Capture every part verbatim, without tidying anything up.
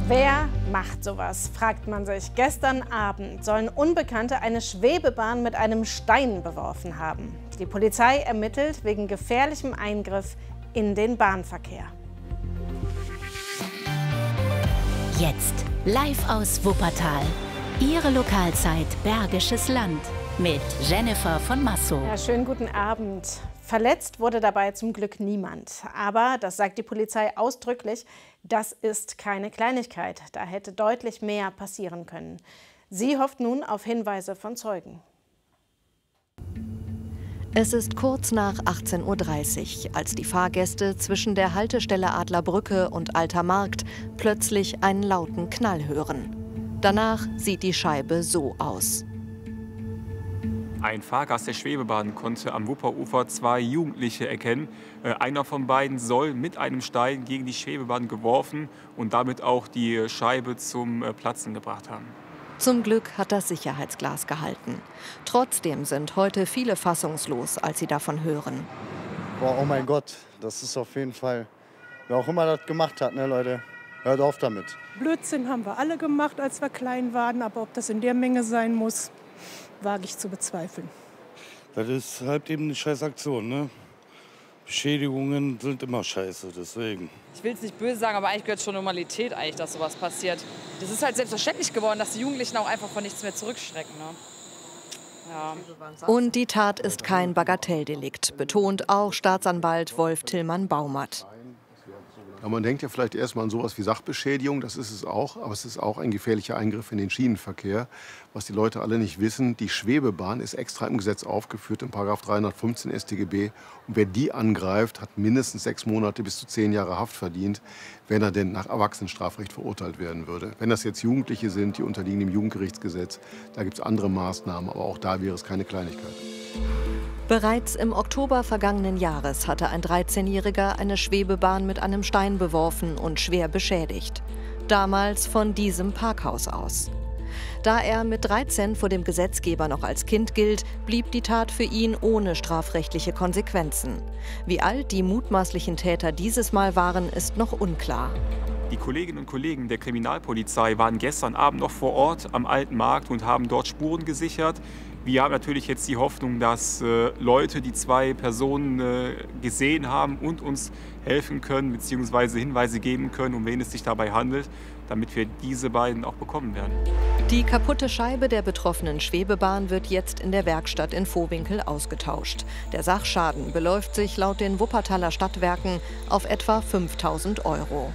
Wer macht sowas, fragt man sich. Gestern Abend sollen Unbekannte eine Schwebebahn mit einem Stein beworfen haben. Die Polizei ermittelt wegen gefährlichem Eingriff in den Bahnverkehr. Jetzt live aus Wuppertal. Ihre Lokalzeit Bergisches Land mit Jennifer von Massow. Ja, schönen guten Abend. Verletzt wurde dabei zum Glück niemand. Aber, das sagt die Polizei ausdrücklich, das ist keine Kleinigkeit. Da hätte deutlich mehr passieren können. Sie hofft nun auf Hinweise von Zeugen. Es ist kurz nach achtzehn Uhr dreißig, als die Fahrgäste zwischen der Haltestelle Adlerbrücke und Alter Markt plötzlich einen lauten Knall hören. Danach sieht die Scheibe so aus. Ein Fahrgast der Schwebebahn konnte am Wupperufer zwei Jugendliche erkennen. Einer von beiden soll mit einem Stein gegen die Schwebebahn geworfen und damit auch die Scheibe zum Platzen gebracht haben. Zum Glück hat das Sicherheitsglas gehalten. Trotzdem sind heute viele fassungslos, als sie davon hören. Boah, oh mein Gott, das ist auf jeden Fall, wer auch immer das gemacht hat, ne Leute, hört auf damit. Blödsinn haben wir alle gemacht, als wir klein waren, aber ob das in der Menge sein muss, wage ich zu bezweifeln. Das ist halt eben eine scheiß Aktion, ne? Beschädigungen sind immer scheiße, deswegen. Ich will es nicht böse sagen, aber eigentlich gehört schon Normalität, eigentlich, dass sowas passiert. Das ist halt selbstverständlich geworden, dass die Jugendlichen auch einfach von nichts mehr zurückschrecken. Ne? Ja. Und die Tat ist kein Bagatelldelikt, betont auch Staatsanwalt Wolf Tillmann-Baumert. Ja, man denkt ja vielleicht erstmal an sowas wie Sachbeschädigung, das ist es auch, aber es ist auch ein gefährlicher Eingriff in den Schienenverkehr. Was die Leute alle nicht wissen, die Schwebebahn ist extra im Gesetz aufgeführt, in Paragraph dreihundertfünfzehn S t G B. Und wer die angreift, hat mindestens sechs Monate bis zu zehn Jahre Haft verdient, wenn er denn nach Erwachsenenstrafrecht verurteilt werden würde. Wenn das jetzt Jugendliche sind, die unterliegen dem Jugendgerichtsgesetz, da gibt es andere Maßnahmen, aber auch da wäre es keine Kleinigkeit. Bereits im Oktober vergangenen Jahres hatte ein dreizehnjähriger eine Schwebebahn mit einem Stein beworfen und schwer beschädigt. Damals von diesem Parkhaus aus. Da er mit dreizehn vor dem Gesetzgeber noch als Kind gilt, blieb die Tat für ihn ohne strafrechtliche Konsequenzen. Wie alt die mutmaßlichen Täter dieses Mal waren, ist noch unklar. Die Kolleginnen und Kollegen der Kriminalpolizei waren gestern Abend noch vor Ort am Alten Markt und haben dort Spuren gesichert. Wir haben natürlich jetzt die Hoffnung, dass äh, Leute die zwei Personen äh, gesehen haben und uns helfen können bzw. Hinweise geben können, um wen es sich dabei handelt, damit wir diese beiden auch bekommen werden. Die kaputte Scheibe der betroffenen Schwebebahn wird jetzt in der Werkstatt in Vohwinkel ausgetauscht. Der Sachschaden beläuft sich laut den Wuppertaler Stadtwerken auf etwa fünftausend Euro.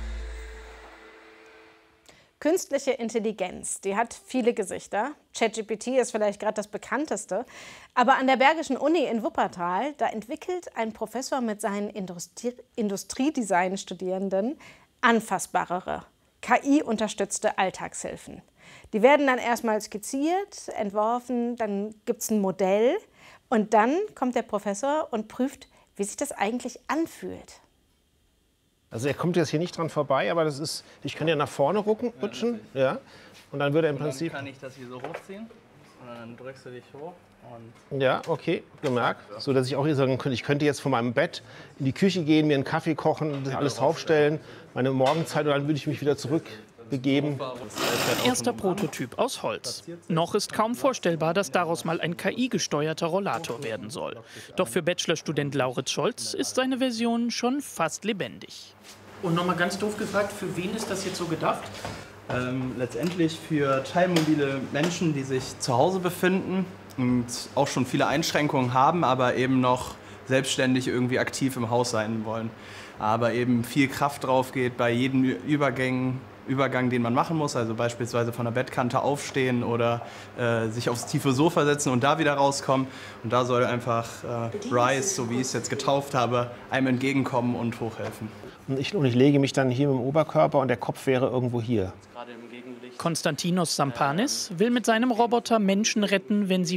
Künstliche Intelligenz, die hat viele Gesichter. ChatGPT ist vielleicht gerade das bekannteste. Aber an der Bergischen Uni in Wuppertal, da entwickelt ein Professor mit seinen Industrie Industriedesign-Studierenden anfassbarere, K I-unterstützte Alltagshilfen. Die werden dann erstmal skizziert, entworfen, dann gibt es ein Modell und dann kommt der Professor und prüft, wie sich das eigentlich anfühlt. Also er kommt jetzt hier nicht dran vorbei, aber das ist, ich kann ja nach vorne rucken, rutschen, ja, und dann würde er im und Prinzip... Dann kann ich das hier so hochziehen und dann drückst du dich hoch. Und ja, okay, gemerkt. So dass ich auch hier sagen könnte, ich könnte jetzt von meinem Bett in die Küche gehen, mir einen Kaffee kochen, das alles draufstellen, meine Morgenzeit, und dann würde ich mich wieder zurückbegeben. Erster Prototyp aus Holz. Noch ist kaum vorstellbar, dass daraus mal ein K I-gesteuerter Rollator werden soll. Doch für Bachelorstudent Lauritz Scholz ist seine Version schon fast lebendig. Und noch mal ganz doof gefragt, für wen ist das jetzt so gedacht? ähm, letztendlich für teilmobile Menschen, die sich zu Hause befinden und auch schon viele Einschränkungen haben, aber eben noch selbstständig irgendwie aktiv im Haus sein wollen. Aber eben viel Kraft drauf geht bei jedem Übergang, Übergang, den man machen muss, also beispielsweise von der Bettkante aufstehen oder äh, sich aufs tiefe Sofa setzen und da wieder rauskommen. Und da soll einfach äh, Rise, so wie ich es jetzt getauft habe, einem entgegenkommen und hochhelfen. Und ich, und ich lege mich dann hier mit dem Oberkörper und der Kopf wäre irgendwo hier. Konstantinos Sampanis will mit seinem Roboter Menschen retten, wenn sie